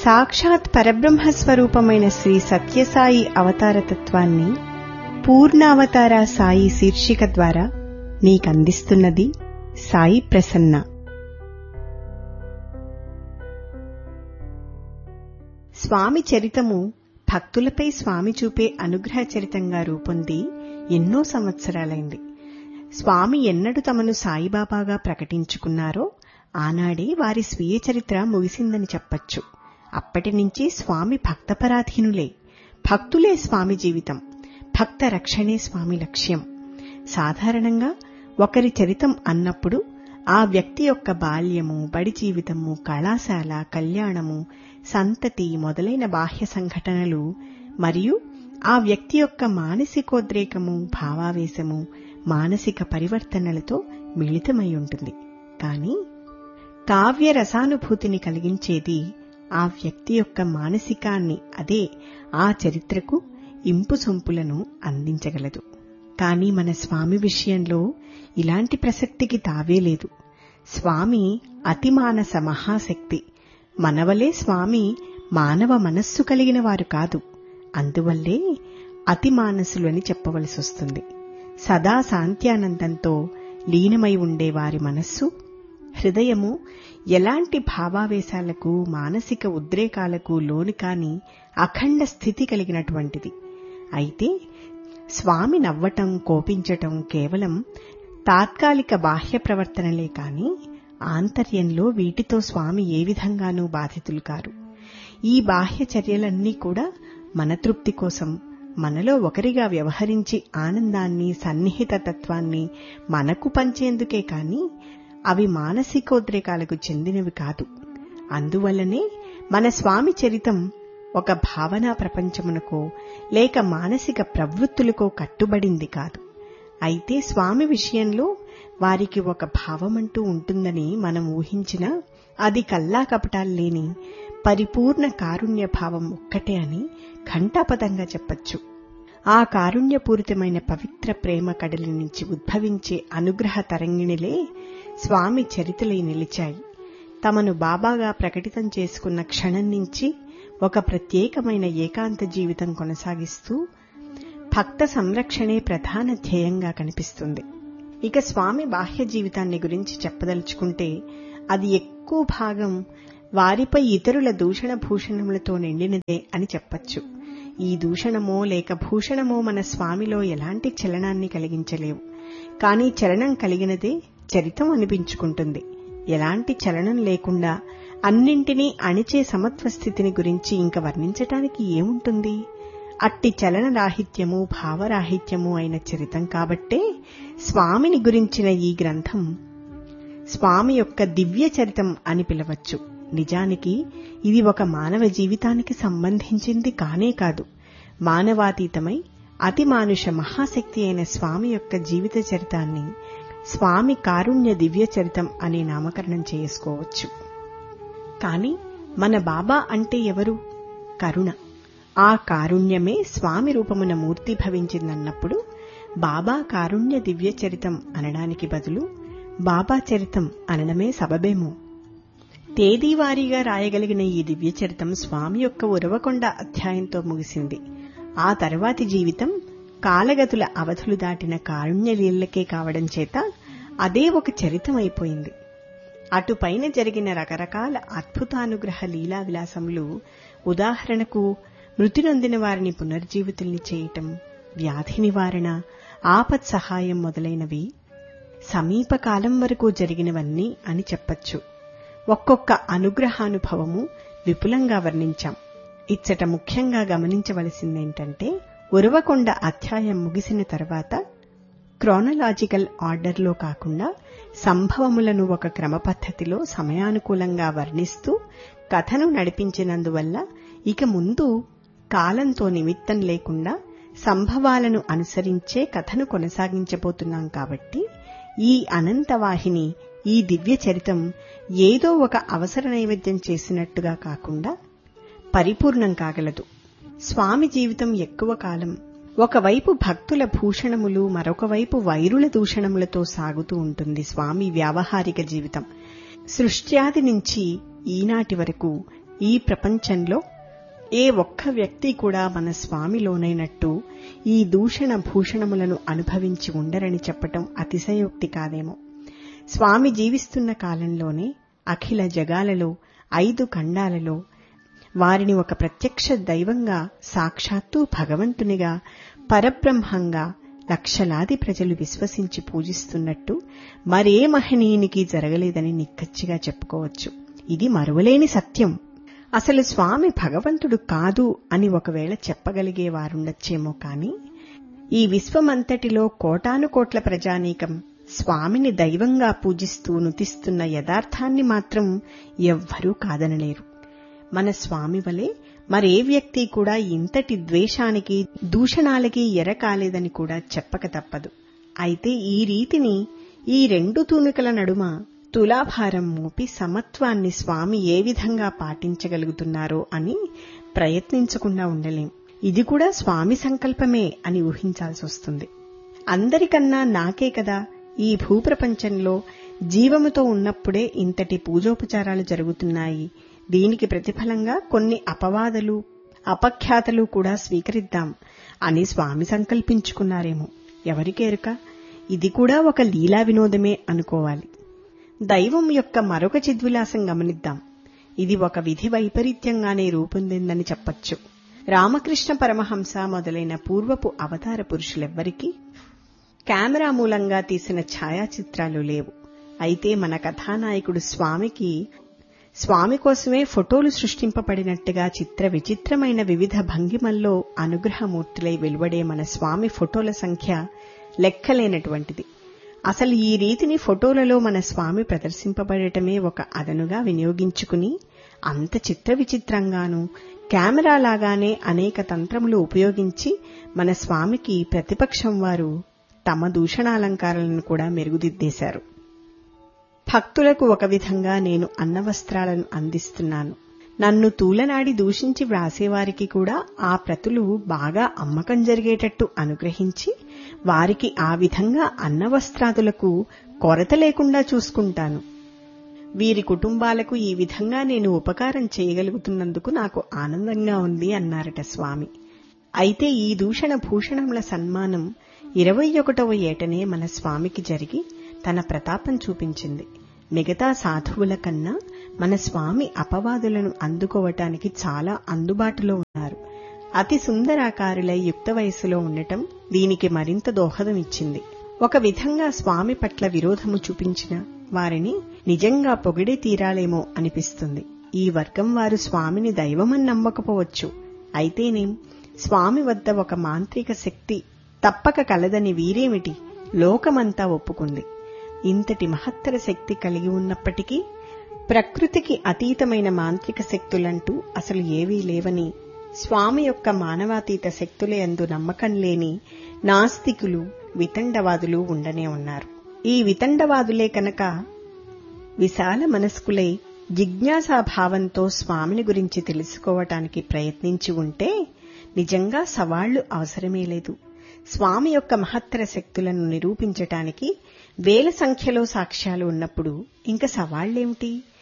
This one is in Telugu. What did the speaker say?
సాక్షాత్ పరబ్రహ్మస్వరూపమైన శ్రీ సత్యసాయి అవతారతత్వాన్ని పూర్ణావతార సాయి శీర్షిక ద్వారా నీకందిస్తున్నది సాయి ప్రసన్న. స్వామి చరితము భక్తులపై స్వామి చూపే అనుగ్రహ చరితంగా రూపొంది ఎన్నో సంవత్సరాలైంది. స్వామి ఎన్నడు తమను సాయిబాబాగా ప్రకటించుకున్నారో ఆనాడే వారి స్వీయ చరిత్ర ముగిసిందని చెప్పచ్చు. అప్పటినుంచి స్వామి భక్తపరాధీనులే. భక్తులే స్వామి జీవితం, భక్త రక్షణే స్వామి లక్ష్యం. సాధారణంగా ఒకరి చరితం అన్నప్పుడు ఆ వ్యక్తి యొక్క బాల్యము, బడి జీవితము, కళాశాల, కళ్యాణము, సంతతి మొదలైన బాహ్య సంఘటనలు మరియు ఆ వ్యక్తి యొక్క మానసికోద్రేకము, భావావేశము, మానసిక పరివర్తనలతో మిళితమై ఉంటుంది. కాని కావ్య రసానుభూతిని కలిగించేది ఆ వ్యక్తి యొక్క మానసికాన్ని, అదే ఆ చరిత్రకు ఇంపు సొంపులను అందించగలదు. కాని మన స్వామి విషయంలో ఇలాంటి ప్రసక్తికి తావేలేదు. స్వామి అతిమానస మహాశక్తి. మనవలే స్వామి మానవ మనస్సు కలిగిన వారు కాదు. అందువల్లే అతిమానసులు అని చెప్పవలసొస్తుంది. సదా శాంత్యానందంతో లీనమై ఉండే వారి మనస్సు, హృదయము ఎలాంటి భావావేశాలకు, మానసిక ఉద్రేకాలకు లోను కాని అఖండ స్థితి కలిగినటువంటిది. అయితే స్వామి నవ్వటం, కోపించటం కేవలం తాత్కాలిక బాహ్య ప్రవర్తనలే కాని ఆంతర్యంలో వీటితో స్వామి ఏ విధంగానూ బాధితులు కారు. ఈ బాహ్య చర్యలన్నీ కూడా మన తృప్తి కోసం, మనలో ఒకరిగా వ్యవహరించి ఆనందాన్ని, సన్నిహిత తత్వాన్ని మనకు పంచేందుకే కాని అవి మానసికోద్రేకాలకు చెందినవి కాదు. అందువల్లనే మన స్వామి చరితం ఒక భావనా ప్రపంచమునకో లేక మానసిక ప్రవృత్తులకో కట్టుబడింది కాదు. అయితే స్వామి విషయంలో వారికి ఒక భావమంటూ ఉంటుందని మనం ఊహించినా అది కల్లా కపటాలు లేని పరిపూర్ణ కారుణ్య భావం ఒక్కటే అని ఘంటాపథంగా చెప్పచ్చు. ఆ కారుణ్యపూరితమైన పవిత్ర ప్రేమ కడలి నుంచి ఉద్భవించే అనుగ్రహ తరంగిణిలే స్వామి చరితలై నిలిచాయి. తమను బాబాగా ప్రకటితం చేసుకున్న క్షణం నుంచి ఒక ప్రత్యేకమైన ఏకాంత జీవితం కొనసాగిస్తూ భక్త సంరక్షణే ప్రధాన ధ్యేయంగా కనిపిస్తుంది. ఇక స్వామి బాహ్య జీవితాన్ని గురించి చెప్పదలుచుకుంటే అది ఎక్కువ భాగం వారిపై ఇతరుల దూషణ భూషణములతో నిండినదే అని చెప్పచ్చు. ఈ దూషణమో లేక భూషణమో మన స్వామిలో ఎలాంటి చలనాన్ని కలిగించలేవు. కానీ చలనం కలిగినదే చరితం అనిపించుకుంటుంది. ఎలాంటి చలనం లేకుండా అన్నింటినీ అణిచే సమత్వ స్థితిని గురించి ఇంక వర్ణించటానికి ఏముంటుంది? అట్టి చలనరాహిత్యము, భావరాహిత్యము అయిన చరితం కాబట్టే స్వామిని గురించిన ఈ గ్రంథం స్వామి యొక్క దివ్య చరితం అని పిలవచ్చు. నిజానికి ఇది ఒక మానవ జీవితానికి సంబంధించింది కానే కాదు. మానవాతీతమై అతిమానుష మహాశక్తి అయిన స్వామి యొక్క జీవిత చరితాన్ని స్వామి కారుణ్య దివ్య చరితం అనే నామకరణం చేసుకోవచ్చు. కాని మన బాబా అంటే ఎవరు? కరుణ. ఆ కారుణ్యమే స్వామి రూపమున మూర్తి భవించిందన్నప్పుడు బాబా కారుణ్య దివ్య చరితం అనడానికి బదులు బాబా చరితం అనడమే సబబేమో. తేదీవారీగా రాయగలిగిన ఈ దివ్య చరితం స్వామి యొక్క ఉరవకొండ అధ్యాయంతో ముగిసింది. ఆ తర్వాతి జీవితం కాలగతుల అవధులు దాటిన కారుణ్యలీలకే కావడం చేత అదే ఒక చరితం అయిపోయింది. అటుపైన జరిగిన రకరకాల అద్భుతానుగ్రహ లీలా విలాసములు, ఉదాహరణకు మృతి నొందిన వారిని పునర్జీవితుల్ని చేయటం, వ్యాధి నివారణ, ఆపత్ సహాయం మొదలైనవి సమీపకాలం వరకు జరిగినవన్నీ అని చెప్పచ్చు. ఒక్కొక్క అనుగ్రహానుభవము విపులంగా వర్ణించాం. ఇచ్చట ముఖ్యంగా గమనించవలసిందేంటంటే ఉరవకొండ అధ్యాయం ముగిసిన తర్వాత క్రోనలాజికల్ ఆర్డర్లో కాకుండా సంభవములను ఒక క్రమ పద్ధతిలో సమయానుకూలంగా వర్ణిస్తూ కథను నడిపించినందువల్ల ఇక ముందు కాలంతో నిమిత్తం లేకుండా సంభవాలను అనుసరించే కథను కొనసాగించబోతున్నాం. కాబట్టి ఈ అనంతవాహిని, ఈ దివ్య చరితం ఏదో ఒక అవసర నైవేద్యం చేసినట్టుగా కాకుండా పరిపూర్ణం కాగలదు. స్వామి జీవితం ఎక్కువ కాలం ఒకవైపు భక్తుల భూషణములు, మరొకవైపు వైరుల దూషణములతో సాగుతూ ఉంటుంది స్వామి వ్యావహారిక జీవితం. సృష్ట్యాది నుంచి ఈనాటి వరకు ఈ ప్రపంచంలో ఏ ఒక్క వ్యక్తి కూడా మన స్వామిలోనైనట్టు ఈ దూషణ భూషణములను అనుభవించి ఉండరని చెప్పటం అతిశయోక్తి కాదేమో. స్వామి జీవిస్తున్న కాలంలోనే అఖిల జగాలలో 5 ఖండాలలో వారిని ఒక ప్రత్యక్ష దైవంగా, సాక్షాత్తు భగవంతునిగా, పరబ్రహ్మంగా లక్షలాది ప్రజలు విశ్వసించి పూజిస్తున్నట్టు మరే మహనీయునికి జరగలేదని నిక్కచ్చిగా చెప్పుకోవచ్చు. ఇది మరువలేని సత్యం. అసలు స్వామి భగవంతుడు కాదు అని ఒకవేళ చెప్పగలిగే వారుండొచ్చేమో కాని ఈ విశ్వమంతటిలో కోటానుకోట్ల ప్రజానీకం స్వామిని దైవంగా పూజిస్తూ నుతిస్తున్న యథార్థాన్ని మాత్రం ఎవ్వరూ కాదనలేరు. మన స్వామి వలె మరే వ్యక్తి కూడా ఇంతటి ద్వేషానికి, దూషణాలకి ఎరకాలేదని కూడా చెప్పక తప్పదు. అయితే ఈ రీతిని ఈ 2 తూనికల నడుమ తులాభారం మోపి సమత్వాన్ని స్వామి ఏ విధంగా పాటించగలుగుతున్నారో అని ప్రయత్నించకుండా ఉండలేం. ఇది కూడా స్వామి సంకల్పమే అని ఊహించాల్సొస్తుంది. అందరికన్నా నాకే కదా ఈ భూప్రపంచంలో జీవముతో ఉన్నప్పుడే ఇంతటి పూజోపచారాలు జరుగుతున్నాయి. దీనికి ప్రతిఫలంగా కొన్ని అపవాదులు, అపఖ్యాతలు కూడా స్వీకరిద్దాం అని స్వామి సంకల్పించుకున్నారేమో. ఎవరికేరుక? ఇది కూడా ఒక లీలా వినోదమే అనుకోవాలి. దైవం యొక్క మరొక చిద్విలాసం గమనిద్దాం. ఇది ఒక విధి వైపరీత్యంగానే రూపొందిందని చెప్పొచ్చు. రామకృష్ణ పరమహంస మొదలైన పూర్వపు అవతార పురుషులెవ్వరికీ కెమెరా మూలంగా తీసిన ఛాయాచిత్రాలు లేవు. అయితే మన కథానాయకుడు స్వామి కోసమే ఫోటోలు సృష్టింపబడినట్టుగా చిత్ర విచిత్రమైన వివిధ భంగిమల్లో అనుగ్రహమూర్తులై వెలువడే మన స్వామి ఫోటోల సంఖ్య లెక్కలేనటువంటిది. అసలు ఈ రీతిని ఫోటోలలో మన స్వామి ప్రదర్శింపబడటమే ఒక అదనుగా వినియోగించుకుని అంత చిత్ర విచిత్రంగానూ కెమెరాలాగానే అనేక తంత్రములు ఉపయోగించి మన స్వామికి ప్రతిపక్షం వారు తమ దూషణాలంకారాలను కూడా మెరుగుదిద్దేశారు. భక్తులకు ఒక విధంగా నేను అన్నవస్త్రాలను అందిస్తున్నాను. నన్ను తూలనాడి దూషించి వ్రాసేవారికి కూడా ఆ ప్రతులు బాగా అమ్మకం జరిగేటట్టు అనుగ్రహించి వారికి ఆ విధంగా అన్నవస్త్రాదులకు కొరత లేకుండా చూసుకుంటాను. వీరి కుటుంబాలకు ఈ విధంగా నేను ఉపకారం చేయగలుగుతున్నందుకు నాకు ఆనందంగా ఉంది అన్నారట స్వామి. అయితే ఈ దూషణ భూషణముల సన్మానం 21వ ఏటనే మన స్వామికి జరిగి తన ప్రతాపం చూపించింది. మిగతా సాధువుల కన్నా మన స్వామి అపవాదులను అందుకోవటానికి చాలా అందుబాటులో ఉన్నారు. అతి సుందరాకారులై యుక్త వయస్సులో ఉండటం దీనికి మరింత దోహదమిచ్చింది. ఒక విధంగా స్వామి పట్ల విరోధము చూపించిన వారిని నిజంగా పొగిడే తీరాలేమో అనిపిస్తుంది. ఈ వర్గం వారు స్వామిని దైవమని నమ్మకపోవచ్చు. అయితేనేం స్వామి వద్ద ఒక మాంత్రిక శక్తి తప్పక కలదని వీరేమిటి లోకమంతా ఒప్పుకుంది. ఇంతటి మహత్తర శక్తి కలిగి ఉన్నప్పటికీ ప్రకృతికి అతీతమైన మాంత్రిక శక్తులంటూ అసలు ఏవీ లేవని స్వామి యొక్క మానవాతీత శక్తులయందు నమ్మకం లేని నాస్తికులు, వితండవాదులు ఉండనే ఉన్నారు. ఈ వితండవాదులే కనుక విశాల మనస్కులై జిజ్ఞాసాభావంతో స్వామిని గురించి తెలుసుకోవటానికి ప్రయత్నించి ఉంటే నిజంగా సవాళ్లు అవసరమే లేదు. స్వామి యొక్క మహత్తర శక్తులను నిరూపించటానికి వేల సంఖ్యలో సాక్ష్యాలు ఉన్నప్పుడు ఇంక సవాళ్లేమిటి?